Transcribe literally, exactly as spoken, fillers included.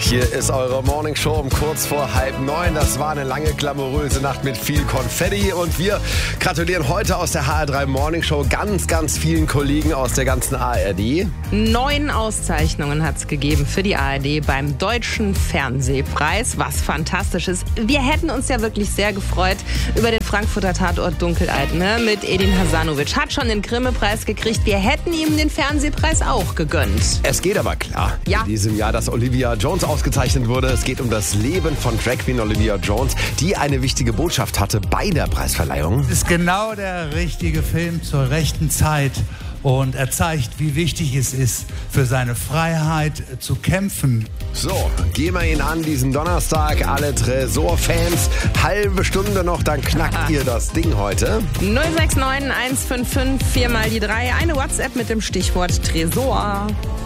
Hier ist eure Morningshow um kurz vor halb neun. Das war eine lange, glamouröse Nacht mit viel Konfetti. Und wir gratulieren heute aus der H R drei Morningshow ganz, ganz vielen Kollegen aus der ganzen A R D. Neun Auszeichnungen hat es gegeben für die A R D beim Deutschen Fernsehpreis, was fantastisch ist. Wir hätten uns ja wirklich sehr gefreut über den Frankfurter Tatort Dunkelheit, ne? Mit Edin Hasanovic. Hat schon den Grimme-Preis gekriegt. Wir hätten ihm den Fernsehpreis auch gegönnt. Es geht aber klar. Ja. In diesem Jahr, dass Olivia Jones ausgezeichnet wurde. Es geht um das Leben von Drag Queen Olivia Jones, die eine wichtige Botschaft hatte bei der Preisverleihung. Es ist genau der richtige Film zur rechten Zeit. Und er zeigt, wie wichtig es ist, für seine Freiheit zu kämpfen. So, gehen wir ihn an diesen Donnerstag. Alle Tresor-Fans, halbe Stunde noch, dann knackt ihr das Ding heute. null sechs neun eins fünf fünf vier mal die drei. Eine WhatsApp mit dem Stichwort Tresor.